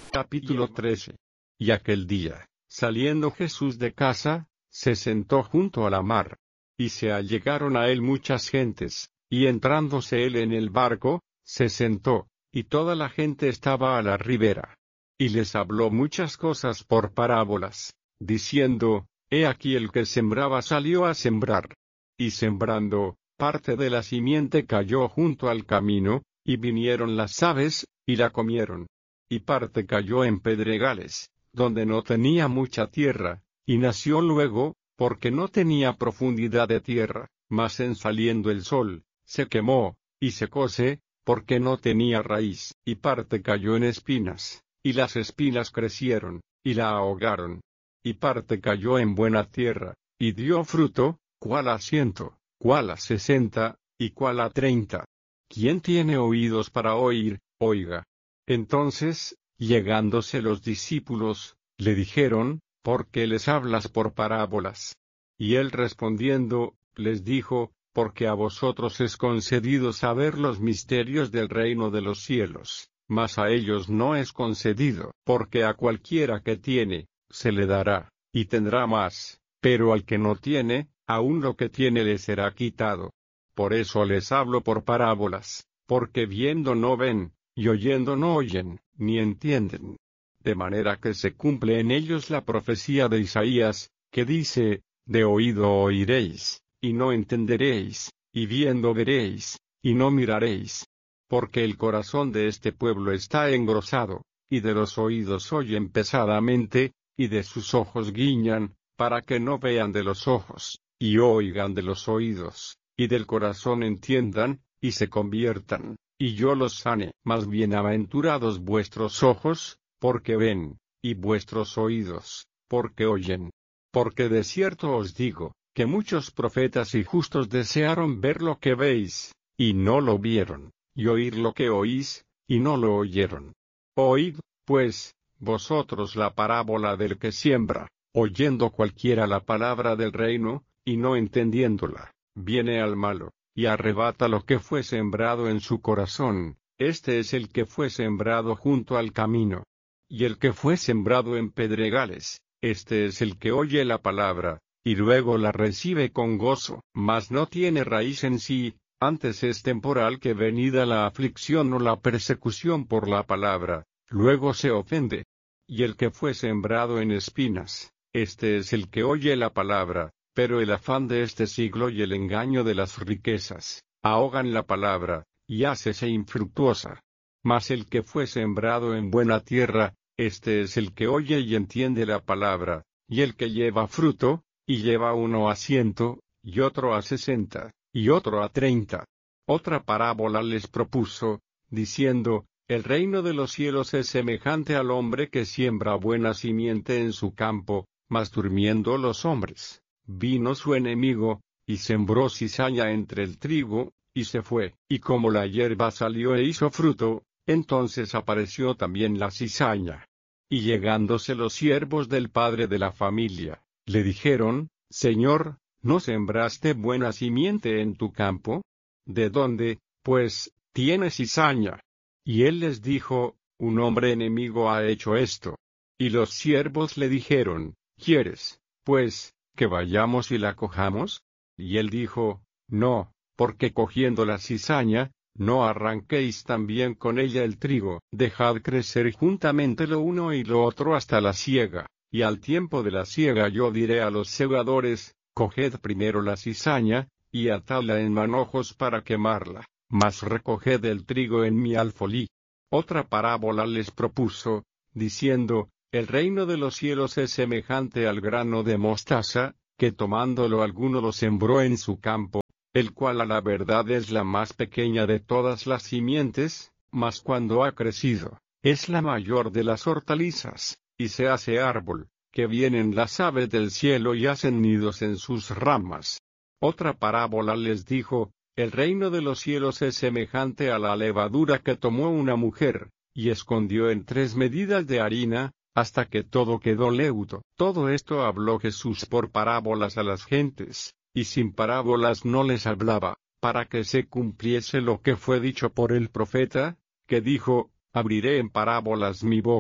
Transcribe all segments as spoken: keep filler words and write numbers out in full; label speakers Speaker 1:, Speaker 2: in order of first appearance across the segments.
Speaker 1: Capítulo trece. Y aquel día, saliendo Jesús de casa, se sentó junto a la mar. Y se allegaron a él muchas gentes, y entrándose él en el barco, se sentó, y toda la gente estaba a la ribera. Y les habló muchas cosas por parábolas, diciendo, He aquí el que sembraba salió a sembrar. Y sembrando, parte de la simiente cayó junto al camino, y vinieron las aves, y la comieron. Y parte cayó en pedregales, donde no tenía mucha tierra, y nació luego, porque no tenía profundidad de tierra, mas en saliendo el sol, se quemó, y secóse, porque no tenía raíz. Y parte cayó en espinas, y las espinas crecieron, y la ahogaron. Y parte cayó en buena tierra, y dio fruto, cuál a ciento, cuál a sesenta, y cuál a treinta. ¿Quién tiene oídos para oír, oiga? Entonces, llegándose los discípulos, le dijeron, ¿por qué les hablas por parábolas? Y él respondiendo, les dijo, porque a vosotros es concedido saber los misterios del reino de los cielos, mas a ellos no es concedido, porque a cualquiera que tiene, se le dará, y tendrá más, pero al que no tiene, aun lo que tiene le será quitado. Por eso les hablo por parábolas, porque viendo no ven, y oyendo no oyen, ni entienden. De manera que se cumple en ellos la profecía de Isaías, que dice, de oído oiréis, y no entenderéis, y viendo veréis, y no miraréis. Porque el corazón de este pueblo está engrosado, y de los oídos oyen pesadamente, y de sus ojos guiñan, para que no vean de los ojos, y oigan de los oídos, y del corazón entiendan, y se conviertan, y yo los sane. Mas bienaventurados vuestros ojos, porque ven, y vuestros oídos, porque oyen. Porque de cierto os digo, que muchos profetas y justos desearon ver lo que veis, y no lo vieron, y oír lo que oís, y no lo oyeron. Oíd, pues, vosotros la parábola del que siembra, oyendo cualquiera la palabra del reino, y no entendiéndola, viene al malo, y arrebata lo que fue sembrado en su corazón. Este es el que fue sembrado junto al camino. Y el que fue sembrado en pedregales, este es el que oye la palabra, y luego la recibe con gozo, mas no tiene raíz en sí, antes es temporal, que venida la aflicción o la persecución por la palabra, luego se ofende. Y el que fue sembrado en espinas, este es el que oye la palabra, pero el afán de este siglo y el engaño de las riquezas, ahogan la palabra, y hácese infructuosa. Mas el que fue sembrado en buena tierra, este es el que oye y entiende la palabra, y el que lleva fruto, y lleva uno a ciento, y otro a sesenta, y otro a treinta. Otra parábola les propuso, diciendo, el reino de los cielos es semejante al hombre que siembra buena simiente en su campo, mas durmiendo los hombres, vino su enemigo, y sembró cizaña entre el trigo, y se fue. Y como la hierba salió e hizo fruto, entonces apareció también la cizaña. Y llegándose los siervos del padre de la familia, le dijeron, Señor, ¿no sembraste buena simiente en tu campo? ¿De dónde, pues, tienes cizaña? Y él les dijo, un hombre enemigo ha hecho esto. Y los siervos le dijeron, ¿quieres, pues, que vayamos y la cojamos? Y él dijo, no, porque cogiendo la cizaña, no arranquéis también con ella el trigo. Dejad crecer juntamente lo uno y lo otro hasta la siega. Y al tiempo de la siega yo diré a los segadores, coged primero la cizaña, y atadla en manojos para quemarla, mas recoged el trigo en mi alfolí. Otra parábola les propuso, diciendo, el reino de los cielos es semejante al grano de mostaza, que tomándolo alguno lo sembró en su campo, el cual a la verdad es la más pequeña de todas las simientes, mas cuando ha crecido, es la mayor de las hortalizas, y se hace árbol, que vienen las aves del cielo y hacen nidos en sus ramas. Otra parábola les dijo, el reino de los cielos es semejante a la levadura que tomó una mujer, y escondió en tres medidas de harina, hasta que todo quedó leudo. Todo esto habló Jesús por parábolas a las gentes, y sin parábolas no les hablaba, para que se cumpliese lo que fue dicho por el profeta, que dijo, abriré en parábolas mi boca.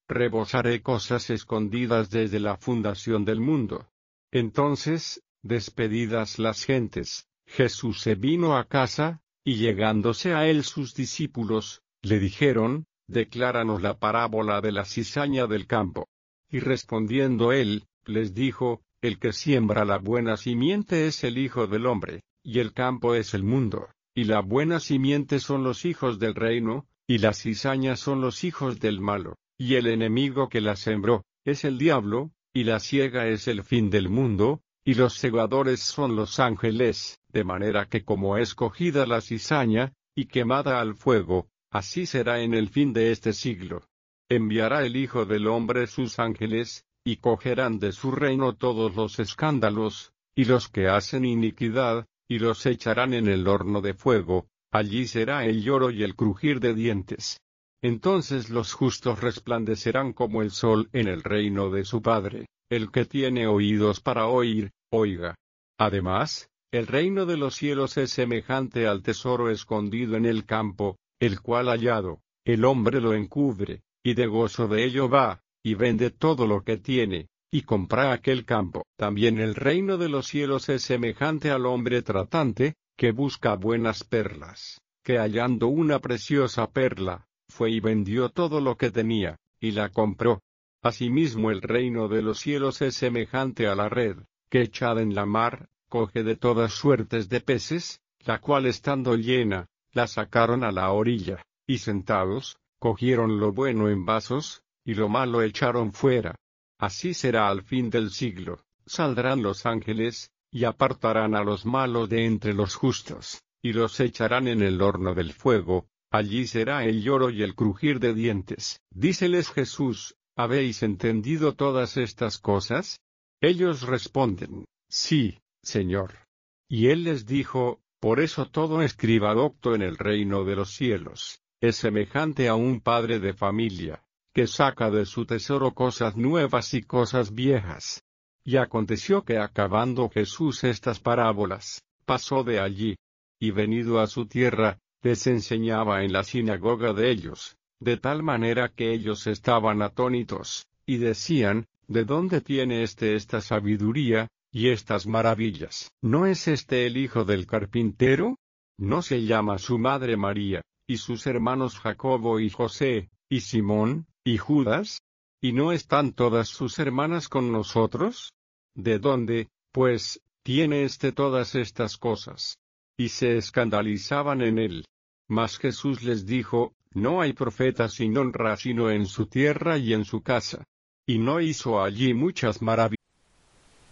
Speaker 1: rebosaré cosas escondidas desde la fundación del mundo. Entonces, despedidas las gentes, Jesús se vino a casa, y llegándose a él sus discípulos, le dijeron, decláranos la parábola de la cizaña del campo. Y respondiendo él, les dijo, el que siembra la buena simiente es el Hijo del Hombre, y el campo es el mundo, y la buena simiente son los hijos del reino, y las cizañas son los hijos del malo, y el enemigo que la sembró, es el diablo, y la siega es el fin del mundo, y los segadores son los ángeles, de manera que como es cogida la cizaña, y quemada al fuego, así será en el fin de este siglo. Enviará el Hijo del Hombre sus ángeles, y cogerán de su reino todos los escándalos, y los que hacen iniquidad, y los echarán en el horno de fuego, allí será el lloro y el crujir de dientes. Entonces los justos resplandecerán como el sol en el reino de su Padre. El que tiene oídos para oír, oiga. Además, el reino de los cielos es semejante al tesoro escondido en el campo, el cual hallado, el hombre lo encubre, y de gozo de ello va, y vende todo lo que tiene, y compra aquel campo. También el reino de los cielos es semejante al hombre tratante, que busca buenas perlas, que hallando una preciosa perla, fue y vendió todo lo que tenía, y la compró. Asimismo el reino de los cielos es semejante a la red, que echada en la mar, coge de todas suertes de peces, la cual estando llena, la sacaron a la orilla, y sentados, cogieron lo bueno en vasos, y lo malo echaron fuera. Así será al fin del siglo, saldrán los ángeles, y apartarán a los malos de entre los justos, y los echarán en el horno del fuego, allí será el lloro y el crujir de dientes. Díceles Jesús, ¿habéis entendido todas estas cosas? Ellos responden, sí, Señor. Y él les dijo, por eso todo escriba docto en el reino de los cielos, es semejante a un padre de familia, que saca de su tesoro cosas nuevas y cosas viejas. Y aconteció que acabando Jesús estas parábolas, pasó de allí, y venido a su tierra, les enseñaba en la sinagoga de ellos, de tal manera que ellos estaban atónitos, y decían, ¿de dónde tiene éste esta sabiduría, y estas maravillas? ¿No es este el hijo del carpintero? ¿No se llama su madre María, y sus hermanos Jacobo y José, y Simón, y Judas? ¿Y no están todas sus hermanas con nosotros? ¿De dónde, pues, tiene éste todas estas cosas? Y se escandalizaban en él. Mas Jesús les dijo, no hay profeta sin honra sino en su tierra y en su casa. Y no hizo allí muchas maravillas.